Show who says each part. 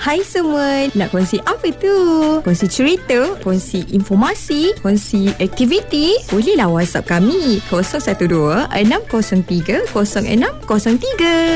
Speaker 1: Hai semua, nak kongsi apa tu? Kongsi cerita, kongsi informasi, kongsi aktiviti? Bolehlah WhatsApp kami 012 603 0603.